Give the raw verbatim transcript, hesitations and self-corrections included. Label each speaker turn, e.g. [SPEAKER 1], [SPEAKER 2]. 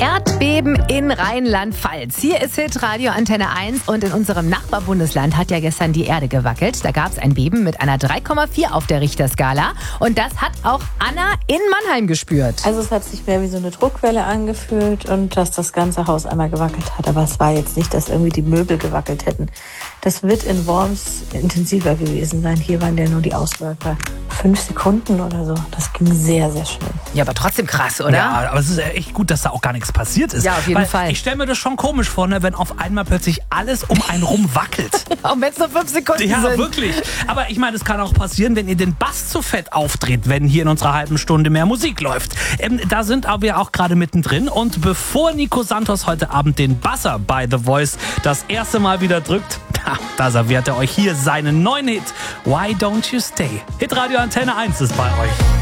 [SPEAKER 1] Erdbeben in Rheinland-Pfalz. Hier ist Hitradio Antenne eins und in unserem Nachbarbundesland hat ja gestern die Erde gewackelt. Da gab es ein Beben mit einer drei Komma vier auf der Richterskala und das hat auch Anna in Mannheim gespürt.
[SPEAKER 2] Also es hat sich mehr wie so eine Druckwelle angefühlt und dass das ganze Haus einmal gewackelt hat. Aber es war jetzt nicht, dass irgendwie die Möbel gewackelt hätten. Das wird in Worms intensiver gewesen sein. Hier waren ja nur die Auswirkungen fünf Sekunden oder so. Das ging sehr, sehr schnell.
[SPEAKER 1] Ja, aber trotzdem krass, oder?
[SPEAKER 3] Ja, aber es ist echt gut, dass da auch gar nichts passiert ist.
[SPEAKER 1] Ja, auf jeden
[SPEAKER 3] Weil
[SPEAKER 1] Fall.
[SPEAKER 3] Ich stelle mir das schon komisch vor, ne, wenn auf einmal plötzlich alles um einen rum wackelt.
[SPEAKER 1] Und wenn es nur fünf Sekunden
[SPEAKER 3] Ja,
[SPEAKER 1] sind.
[SPEAKER 3] wirklich. Aber ich meine, es kann auch passieren, wenn ihr den Bass zu fett aufdreht, wenn hier in unserer halben Stunde mehr Musik läuft. Ähm, da sind wir auch gerade mittendrin. Und bevor Nico Santos heute Abend den Buzzer bei The Voice das erste Mal wieder drückt, da serviert er euch hier seinen neuen Hit Why Don't You Stay. Hitradio Antenne eins ist bei euch.